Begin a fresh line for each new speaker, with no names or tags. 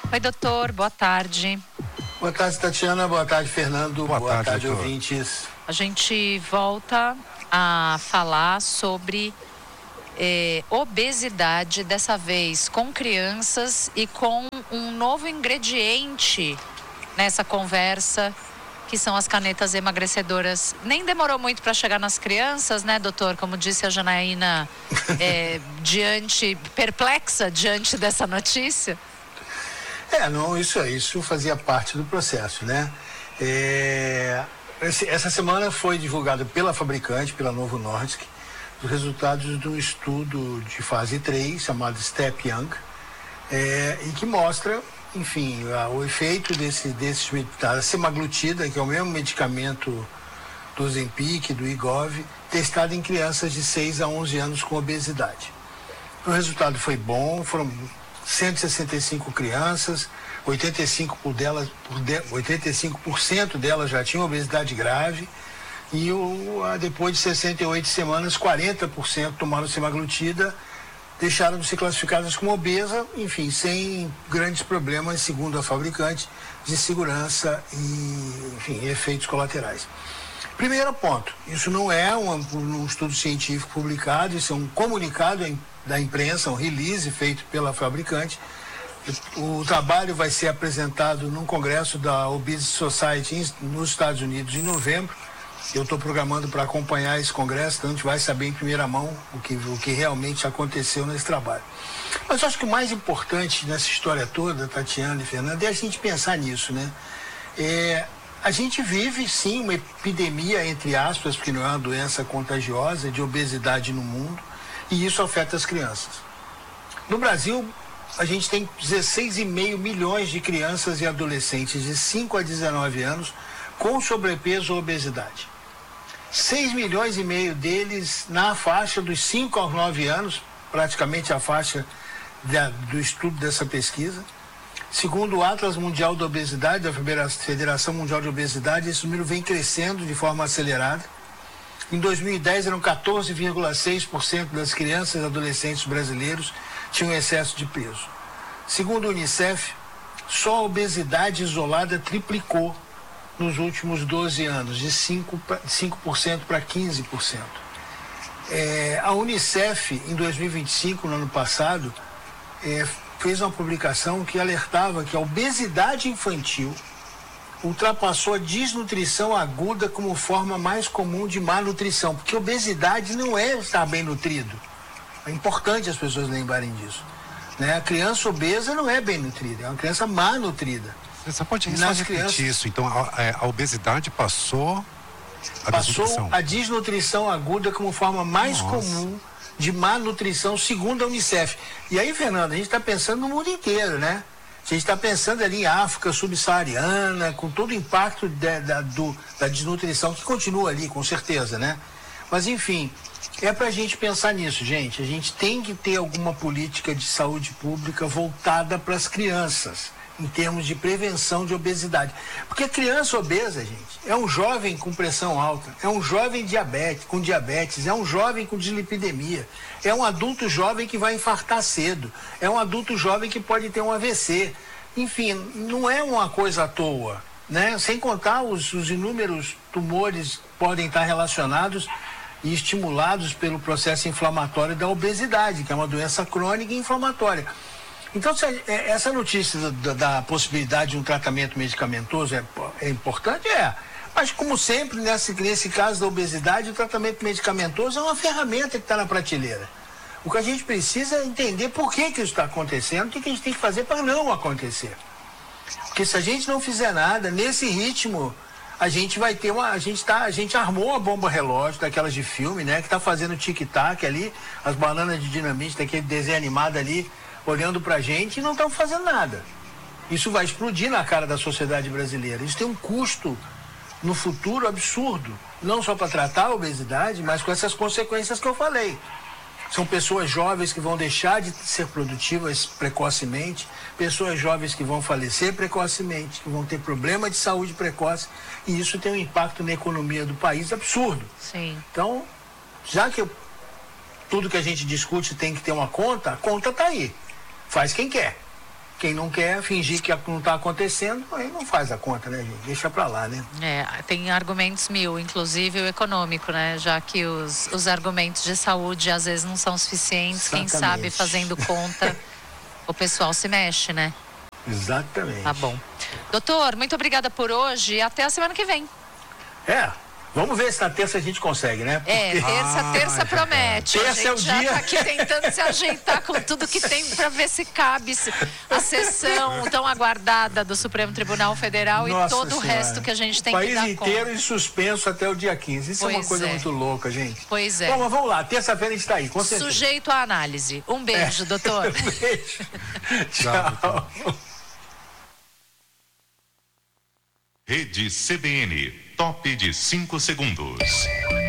Oi, doutor, boa tarde.
Boa tarde, Tatiana. Boa tarde, Fernando. Boa tarde, ouvintes.
A gente volta a falar sobre obesidade, dessa vez com crianças e com um novo ingrediente nessa conversa, que são as canetas emagrecedoras. Nem demorou muito para chegar nas crianças, né, doutor? Como disse a Janaína, perplexa diante dessa notícia.
Não, isso fazia parte do processo, né? Essa semana foi divulgado pela fabricante, pela Novo Nordisk, os resultados do estudo de fase 3, chamado STEP Young, e que mostra, enfim, o efeito da semaglutida, que é o mesmo medicamento do Ozempic, do Wegovy, testado em crianças de 6 a 11 anos com obesidade. O resultado foi bom, foram 165 crianças, 85% delas já tinham obesidade grave, e depois de 68 semanas, 40% tomaram semaglutida, deixaram de ser classificadas como obesa, enfim, sem grandes problemas, segundo a fabricante, de segurança e, enfim, efeitos colaterais. Primeiro ponto, isso não é um estudo científico publicado, isso é um comunicado da imprensa, um release feito pela fabricante. O trabalho vai ser apresentado num congresso da Obesity Society nos Estados Unidos em novembro. Eu estou programando para acompanhar esse congresso, então a gente vai saber em primeira mão o que realmente aconteceu nesse trabalho. Mas eu acho que o mais importante nessa história toda, Tatiana e Fernanda, é a gente pensar nisso, né? A gente vive, sim, uma epidemia, entre aspas, porque não é uma doença contagiosa, de obesidade no mundo, e isso afeta as crianças. No Brasil, a gente tem 16,5 milhões de crianças e adolescentes de 5 a 19 anos com sobrepeso ou obesidade. 6 milhões e meio deles na faixa dos 5 aos 9 anos, praticamente a faixa do estudo dessa pesquisa. Segundo o Atlas Mundial da Obesidade, da Federação Mundial de Obesidade, esse número vem crescendo de forma acelerada. Em 2010, eram 14,6% das crianças e adolescentes brasileiros tinham excesso de peso. Segundo o Unicef, só a obesidade isolada triplicou nos últimos 12 anos, de 5% para 15%. A Unicef, em 2025, no ano passado, fez uma publicação que alertava que a obesidade infantil ultrapassou a desnutrição aguda como forma mais comum de má nutrição, porque obesidade não é estar bem nutrido. É importante as pessoas lembrarem disso, né? A criança obesa não é bem nutrida, é uma criança má nutrida.
Você pode só repetir isso? Então, a obesidade passou
a desnutrição aguda como forma mais comum de má nutrição, segundo a Unicef. E aí, Fernando, a gente está pensando no mundo inteiro, né? A gente está pensando ali em África subsaariana, com todo o impacto da desnutrição, que continua ali, com certeza, né? Mas, enfim, é para a gente pensar nisso, gente. A gente tem que ter alguma política de saúde pública voltada para as crianças, em termos de prevenção de obesidade. Porque a criança obesa, gente, é um jovem com pressão alta, é um jovem com diabetes, é um jovem com dislipidemia, é um adulto jovem que vai infartar cedo, é um adulto jovem que pode ter um AVC. Enfim, não é uma coisa à toa, né? Sem contar os inúmeros tumores que podem estar relacionados e estimulados pelo processo inflamatório da obesidade, que é uma doença crônica e inflamatória. Então, essa notícia da possibilidade de um tratamento medicamentoso é importante? Mas, como sempre, nesse caso da obesidade, o tratamento medicamentoso é uma ferramenta que está na prateleira. O que a gente precisa é entender por que isso está acontecendo, o que a gente tem que fazer para não acontecer. Porque se a gente não fizer nada, nesse ritmo, a gente vai ter a gente armou a bomba relógio, daquelas de filme, né? Que está fazendo tic-tac ali, as bananas de dinamite, daquele desenho animado ali, olhando pra gente e não estão fazendo nada. Isso vai explodir na cara da sociedade brasileira. Isso tem um custo no futuro absurdo, não só para tratar a obesidade, mas com essas consequências que eu falei. São pessoas jovens que vão deixar de ser produtivas precocemente, pessoas jovens que vão falecer precocemente, que vão ter problema de saúde precoce, e isso tem um impacto na economia do país absurdo.
Sim.
Então, já que tudo que a gente discute tem que ter uma conta, a conta está aí. Faz quem quer. Quem não quer fingir que não está acontecendo, aí não faz a conta, né, gente? Deixa para lá, né?
Tem argumentos mil, inclusive o econômico, né? Já que os argumentos de saúde às vezes não são suficientes,
Exatamente.
Quem sabe fazendo conta, o pessoal se mexe, né?
Exatamente.
Tá bom. Doutor, muito obrigada por hoje e até a semana que vem.
Vamos ver se na terça a gente consegue, né?
Porque... terça promete.
Terça é o
já
dia.
tá aqui tentando se ajeitar com tudo que tem para ver se cabe a sessão tão aguardada do Supremo Tribunal Federal.
Nossa
e todo o
Senhora.
resto que a gente tem que dar
conta. O país inteiro
conta.
em suspenso até o dia 15. Isso é uma coisa muito louca, gente.
Pois é.
Bom, mas vamos lá. Terça-feira a gente está aí, com certeza.
Sujeito à análise. Um beijo, doutor.
Beijo. Tchau.
Rede CBN, top de 5 segundos.